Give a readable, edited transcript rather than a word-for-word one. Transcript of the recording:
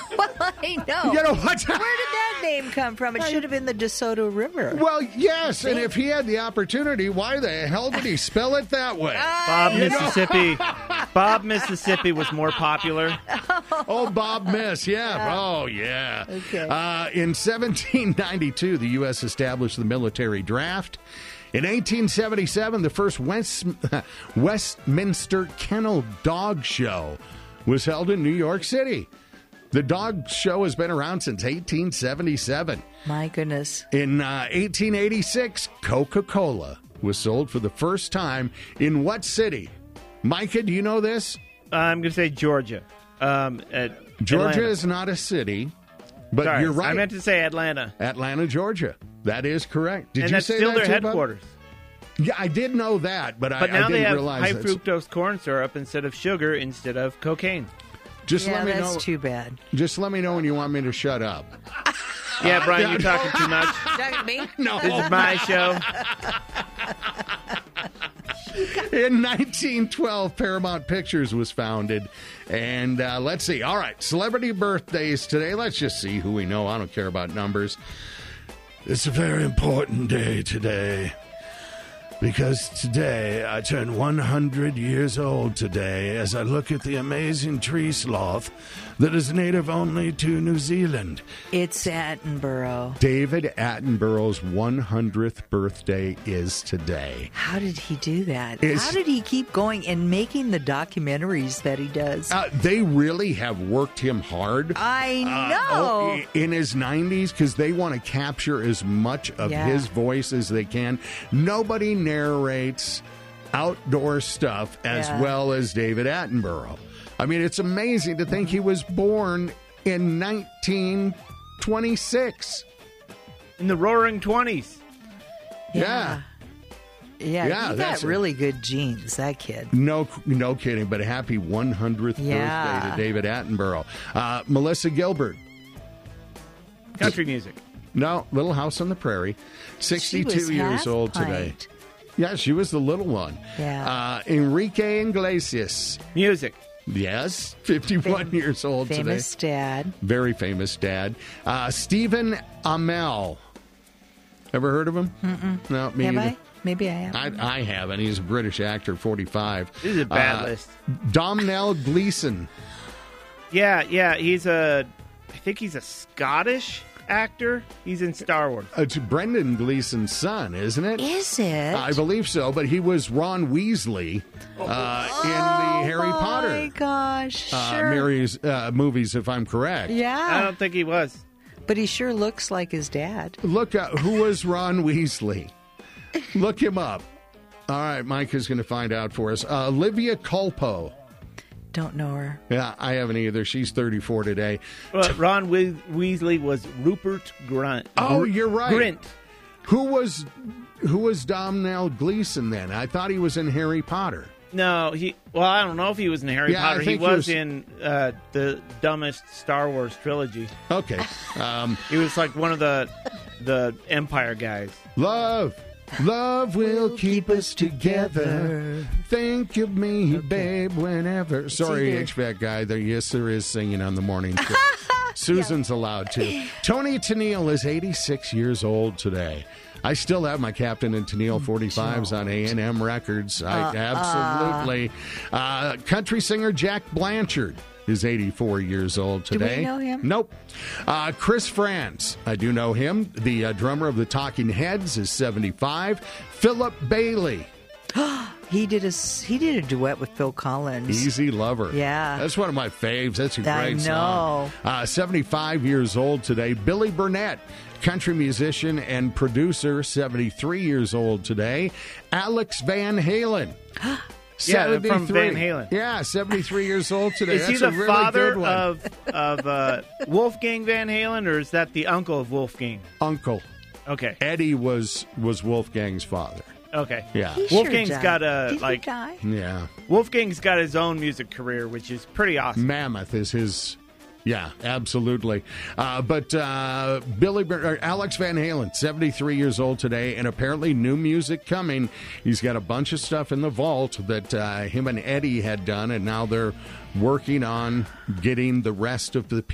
Well, I know. You know what? Where did that name come from? It should have been the DeSoto River. Well, yes, and if he had the opportunity, why the hell did he spell it that way? Bob, Mississippi. Bob, Mississippi was more popular. Oh, Bob Miss, yeah. Oh, yeah. Okay. In 1792, the U.S. established the military draft. In 1877, the first Westminster Kennel Dog Show was held in New York City. The dog show has been around since 1877. My goodness. In 1886, Coca-Cola was sold for the first time in what city? Micah, do you know this? I'm going to say Georgia. Georgia Atlanta. is not a city, but Sorry, you're right. I meant to say Atlanta. Atlanta, Georgia. That is correct. Did And you that's say still that their too, Bob? headquarters. Yeah, I did know that, but I now didn't they have realize high that's- fructose corn syrup instead of sugar instead of cocaine. Just Yeah, let me that's know. too bad. Just let me know when you want me to shut up. Yeah, Brian, you're talking too much. Talking to me? No. This is my show. In 1912, Paramount Pictures was founded. And let's see. All right, celebrity birthdays today. Let's just see who we know. I don't care about numbers. It's a very important day today. Because today I turn 100 years old today as I look at the amazing tree sloth that is native only to New Zealand. It's Attenborough. David Attenborough's 100th birthday is today. How did he do that? It's- How did he keep going and making the documentaries that he does? They really have worked him hard. I know. In his 90s, because they want to capture as much of Yeah. his voice as they can. Nobody narrates outdoor stuff as Yeah. well as David Attenborough. I mean, it's amazing to think he was born in 1926. In the roaring 20s. Yeah. Yeah, Yeah, he that's got really good genes, that kid. No kidding, but a happy 100th Yeah. birthday to David Attenborough. Melissa Gilbert. Country music. No, Little House on the Prairie. 62 She was years half old today. pint. Yeah, she was the little one. Yeah. Enrique Iglesias. Music. Yes, 51 years old Famous today. dad. Very famous dad. Stephen Amell. Ever heard of him? No, me Have either. I? Maybe I have. I haven't. He's a British actor, 45. This is a bad list. Domhnall Gleeson. Yeah, I think he's a Scottish actor. He's in Star Wars. It's Brendan Gleeson's son, isn't it? Is it? I believe so, but he was Ron Weasley in the Harry Potter Oh my gosh, sure. movies, if I'm correct. I Yeah, don't think he was. but he sure looks like his dad. Look, who was Ron Weasley? Look him up. All right, Mike is going to find out for us. Olivia Culpo. Don't know her. Yeah, I haven't either. She's 34 today. Ron Weasley was Rupert Grint. Oh, you're right. Grint. Who was Domhnall Gleeson then? I thought he was in Harry Potter. No, I don't know if he was in Harry Yeah, I Potter. He think he was was- in the dumbest Star Wars trilogy. Okay. He was like one of the Empire guys. Love will keep us together. Think of me, babe, whenever. Sorry, either- HVAC guy. Yes, there is singing on the morning show. Susan's allowed to. Tony Tennille is 86 years old today. I still have my Captain and Tennille 45s on A&M Records. Absolutely. Country singer Jack Blanchard is 84 years old today. Do we know him? Nope. Chris Frantz, I do know him. The drummer of the Talking Heads is 75. Philip Bailey. He did a duet with Phil Collins. Easy Lover. Yeah. That's one of my faves. That's a great I know. song. 75 years old today. Billy Burnett, country musician and producer, 73 years old today. Alex Van Halen. Yeah, from Van Halen. Yeah, 73 years old today. Is he That's the a really father good one. of Wolfgang Van Halen, or is that the uncle of Wolfgang? Uncle. Okay. Eddie was Wolfgang's father. Okay. Yeah. He sure Wolfgang's died. got Did he die? Yeah. Wolfgang's got his own music career, which is pretty awesome. Mammoth is his. Yeah, absolutely. But Alex Van Halen, 73 years old today, and apparently new music coming. He's got a bunch of stuff in the vault that him and Eddie had done, and now they're working on getting the rest of the